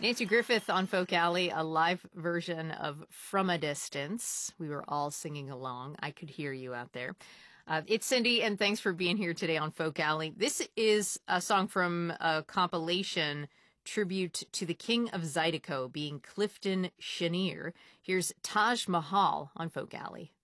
Nancy Griffith on Folk Alley, a live version of From a Distance. We were all singing along. I could hear you out there. It's Cindy, and thanks for being here today on Folk Alley. This is a song from a compilation tribute to the King of Zydeco, being Clifton Chenier. Here's Taj Mahal on Folk Alley.